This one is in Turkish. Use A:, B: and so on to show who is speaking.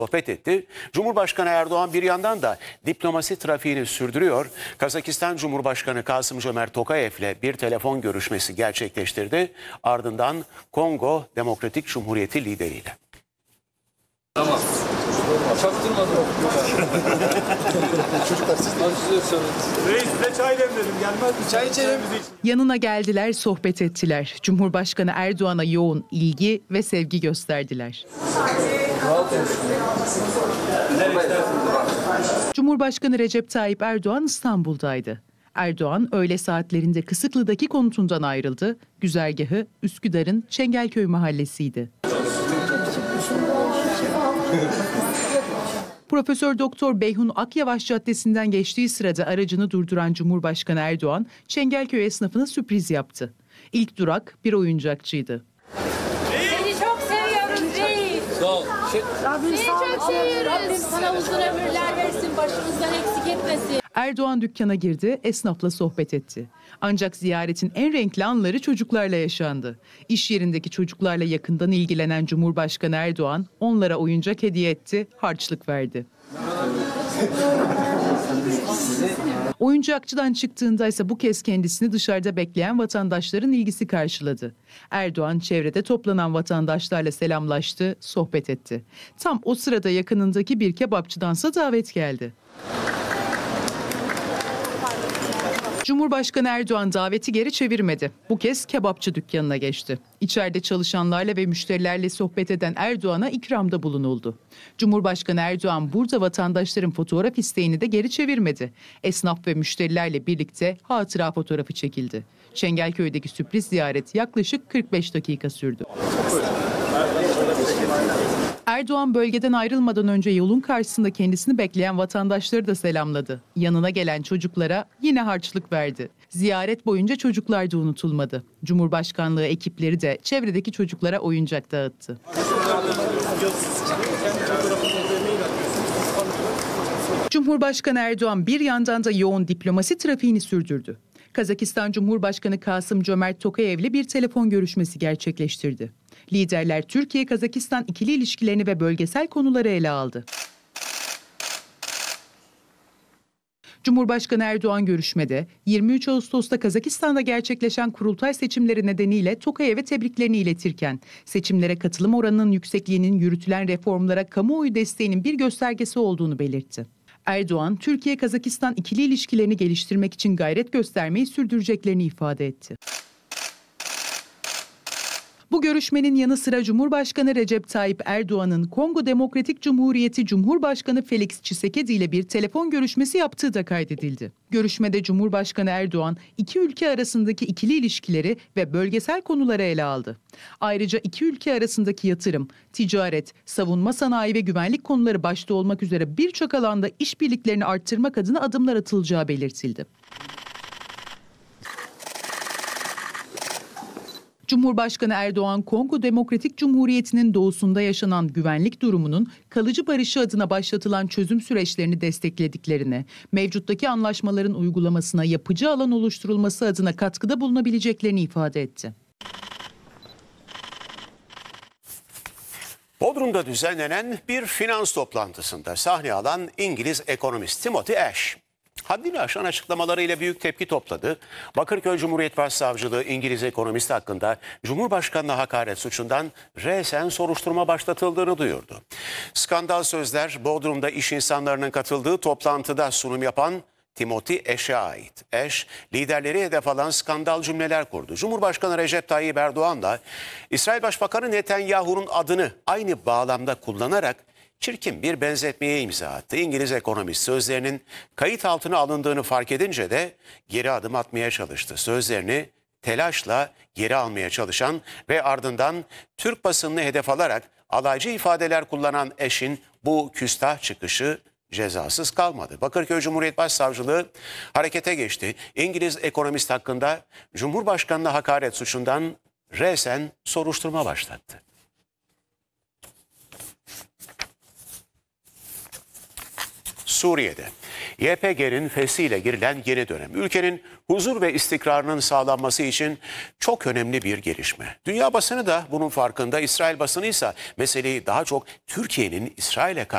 A: sohbet etti. Cumhurbaşkanı Erdoğan bir yandan da diplomasi trafiğini sürdürüyor. Kazakistan Cumhurbaşkanı Kasım-Jomart Tokayev'le bir telefon görüşmesi gerçekleştirdi. Ardından Kongo Demokratik Cumhuriyeti lideriyle.
B: Tamam. Çaktırmadım.
C: Çocuklar siz de
B: Reis size çay demledim. Gelmez mi?
C: Çay içelim.
D: Yanına geldiler, sohbet ettiler. Cumhurbaşkanı Erdoğan'a yoğun ilgi ve sevgi gösterdiler. Cumhurbaşkanı Recep Tayyip Erdoğan İstanbul'daydı. Erdoğan öğle saatlerinde Kısıklı'daki konutundan ayrıldı. Güzergahı Üsküdar'ın Çengelköy mahallesiydi. Profesör Doktor Beyhun Akyavaş Caddesi'nden geçtiği sırada aracını durduran Cumhurbaşkanı Erdoğan, Çengelköy esnafına sürpriz yaptı. İlk durak bir oyuncakçıydı.
E: Seni çok seviyoruz reis.
B: Sağ ol.
E: Seni çok seviyoruz. Rabbim sana uzun ömürler versin, başımızdan eksik etmesin.
D: Erdoğan dükkana girdi, esnafla sohbet etti. Ancak ziyaretin en renkli anları çocuklarla yaşandı. İş yerindeki çocuklarla yakından ilgilenen Cumhurbaşkanı Erdoğan onlara oyuncak hediye etti, harçlık verdi. Oyuncakçıdan çıktığında ise bu kez kendisini dışarıda bekleyen vatandaşların ilgisi karşıladı. Erdoğan çevrede toplanan vatandaşlarla selamlaştı, sohbet etti. Tam o sırada yakınındaki bir kebapçıdansa davet geldi. Cumhurbaşkanı Erdoğan daveti geri çevirmedi. Bu kez kebapçı dükkanına geçti. İçeride çalışanlarla ve müşterilerle sohbet eden Erdoğan'a ikramda bulunuldu. Cumhurbaşkanı Erdoğan burada vatandaşların fotoğraf isteğini de geri çevirmedi. Esnaf ve müşterilerle birlikte hatıra fotoğrafı çekildi. Çengelköy'deki sürpriz ziyaret yaklaşık 45 dakika sürdü. Erdoğan bölgeden ayrılmadan önce yolun karşısında kendisini bekleyen vatandaşları da selamladı. Yanına gelen çocuklara yine harçlık verdi. Ziyaret boyunca çocuklar da unutulmadı. Cumhurbaşkanlığı ekipleri de çevredeki çocuklara oyuncak dağıttı. Cumhurbaşkanı Erdoğan bir yandan da yoğun diplomasi trafiğini sürdürdü. Kazakistan Cumhurbaşkanı Kasım-Jomart Tokayev'le bir telefon görüşmesi gerçekleştirdi. Liderler Türkiye-Kazakistan ikili ilişkilerini ve bölgesel konuları ele aldı. Cumhurbaşkanı Erdoğan görüşmede 23 Ağustos'ta Kazakistan'da gerçekleşen kurultay seçimleri nedeniyle Tokayev'e tebriklerini iletirken seçimlere katılım oranının yüksekliğinin yürütülen reformlara kamuoyu desteğinin bir göstergesi olduğunu belirtti. Erdoğan, Türkiye-Kazakistan ikili ilişkilerini geliştirmek için gayret göstermeyi sürdüreceklerini ifade etti. Bu görüşmenin yanı sıra Cumhurbaşkanı Recep Tayyip Erdoğan'ın Kongo Demokratik Cumhuriyeti Cumhurbaşkanı Felix Tshisekedi ile bir telefon görüşmesi yaptığı da kaydedildi. Görüşmede Cumhurbaşkanı Erdoğan iki ülke arasındaki ikili ilişkileri ve bölgesel konuları ele aldı. Ayrıca iki ülke arasındaki yatırım, ticaret, savunma sanayi ve güvenlik konuları başta olmak üzere birçok alanda işbirliklerini arttırmak adına adımlar atılacağı belirtildi. Cumhurbaşkanı Erdoğan, Kongo Demokratik Cumhuriyeti'nin doğusunda yaşanan güvenlik durumunun kalıcı barışı adına başlatılan çözüm süreçlerini desteklediklerini, mevcuttaki anlaşmaların uygulamasına yapıcı alan oluşturulması adına katkıda bulunabileceklerini ifade etti.
A: Bodrum'da düzenlenen bir finans toplantısında sahne alan İngiliz ekonomist Timothy Ash, haddini aşan açıklamalarıyla büyük tepki topladı. Bakırköy Cumhuriyet Başsavcılığı İngiliz ekonomist hakkında Cumhurbaşkanı'na hakaret suçundan resen soruşturma başlatıldığını duyurdu. Skandal sözler Bodrum'da iş insanlarının katıldığı toplantıda sunum yapan Timothy Ash'e ait. Ash, liderleri hedef alan skandal cümleler kurdu. Cumhurbaşkanı Recep Tayyip Erdoğan da İsrail Başbakanı Netanyahu'nun adını aynı bağlamda kullanarak çirkin bir benzetmeye imza attı. İngiliz ekonomist sözlerinin kayıt altına alındığını fark edince de geri adım atmaya çalıştı. Sözlerini telaşla geri almaya çalışan ve ardından Türk basınını hedef alarak alaycı ifadeler kullanan Ash'in bu küstah çıkışı cezasız kalmadı. Bakırköy Cumhuriyet Başsavcılığı harekete geçti. İngiliz ekonomist hakkında Cumhurbaşkanı'na hakaret suçundan resen soruşturma başlattı. Suriye'de YPG'nin feshiyle girilen yeni dönem, ülkenin huzur ve istikrarının sağlanması için çok önemli bir gelişme. Dünya basını da bunun farkında, İsrail basını ise meseleyi daha çok Türkiye'nin İsrail'e karşı